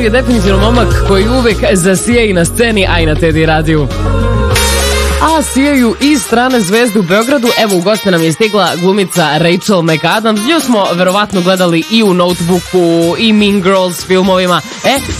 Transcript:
je definitivno momak koji uvijek zasija i na sceni, a i na Teddy radiju. A sijaju i strane zvezde u Beogradu. Evo, u goste nam je stigla glumica Rachel McAdams. Nju smo verovatno gledali i u Notebooku i Mean Girls filmovima.